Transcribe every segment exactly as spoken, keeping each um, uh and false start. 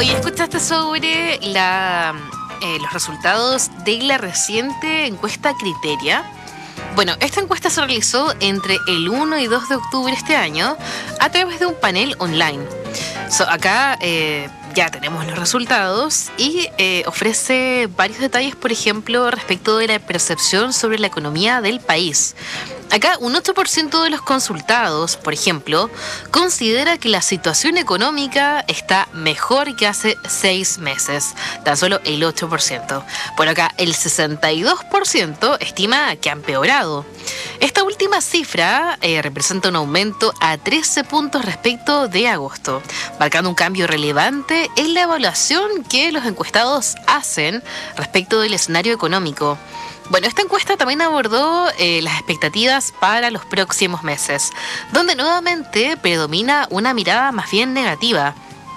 Oye, ¿escuchaste sobre la, eh, los resultados de la reciente encuesta Criteria? Bueno, esta encuesta se realizó entre el uno y dos de octubre de este año a través de un panel online. So, acá eh, ya tenemos los resultados y eh, ofrece varios detalles, por ejemplo, respecto de la percepción sobre la economía del país. Acá un ocho por ciento de los consultados, por ejemplo, considera que la situación económica está mejor que hace seis meses. Tan solo el ocho por ciento. Por acá el sesenta y dos por ciento estima que ha empeorado. Esta última cifra eh, representa un aumento a trece puntos respecto de agosto, marcando un cambio relevante en la evaluación que los encuestados hacen respecto del escenario económico. Bueno, esta encuesta también abordó eh, las expectativas para los próximos meses, donde nuevamente predomina una mirada más bien negativa.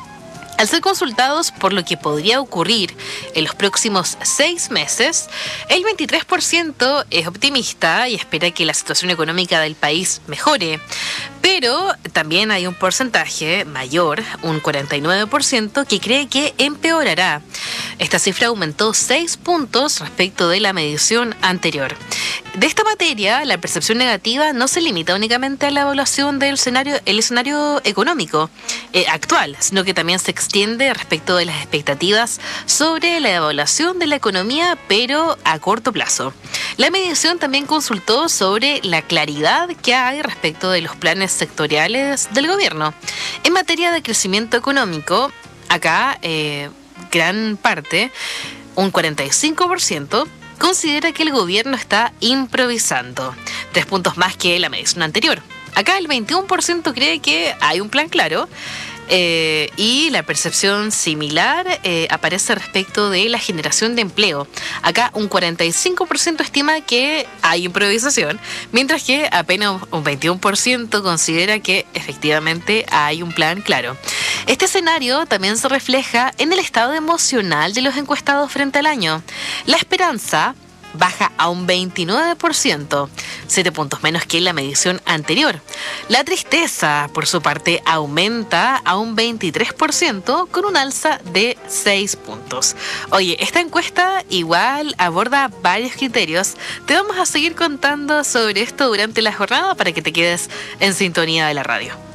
Al ser consultados por lo que podría ocurrir en los próximos seis meses, el veintitrés por ciento es optimista y espera que la situación económica del país mejore. Pero también hay un porcentaje mayor, un cuarenta y nueve por ciento, que cree que empeorará. Esta cifra aumentó seis puntos respecto de la medición anterior. De esta materia, la percepción negativa no se limita únicamente a la evaluación del escenario, el escenario económico eh, actual, sino que también se extiende respecto de las expectativas sobre la evaluación de la economía, pero a corto plazo. La medición también consultó sobre la claridad que hay respecto de los planes sectoriales del gobierno. En materia de crecimiento económico, acá eh, gran parte, un cuarenta y cinco por ciento, considera que el gobierno está improvisando, tres puntos más que la medición anterior. Acá el veintiuno por ciento cree que hay un plan claro, eh, y la percepción similar eh, aparece respecto de la generación de empleo. Acá un cuarenta y cinco por ciento estima que hay improvisación, mientras que apenas un veintiuno por ciento considera que efectivamente hay un plan claro. Este escenario también se refleja en el estado emocional de los encuestados frente al año. La esperanza baja a un veintinueve por ciento, siete puntos menos que en la medición anterior. La tristeza, por su parte, aumenta a un veintitrés por ciento con un alza de seis puntos. Oye, esta encuesta igual aborda varios criterios. Te vamos a seguir contando sobre esto durante la jornada para que te quedes en sintonía de la radio.